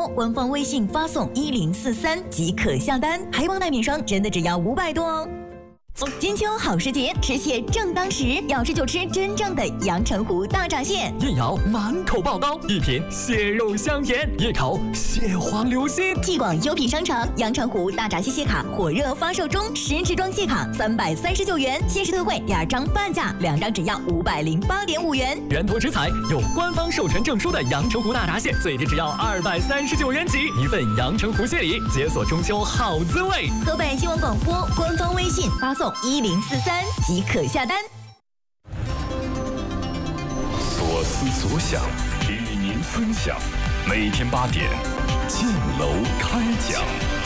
官方微信发送1043即可下单，还帮带面霜，真的只要500多哦。金秋好时节，吃蟹正当时，要吃就吃真正的阳澄湖大闸蟹。 一咬满口爆膏，一品蟹肉香甜，一口蟹黄流心。 继广优品商场阳澄湖大闸蟹蟹卡火热发售中，10支装蟹卡339元，限时特惠2张半价，2张只要508.5元。 源头食材有官方授权证书的阳澄湖大闸蟹，最低只要239元起，一份阳澄湖蟹礼，解锁中秋好滋味。 河北新闻广播官方微信发送1043即可下单。 所思所想，与您分享。每天8点，建楼开讲。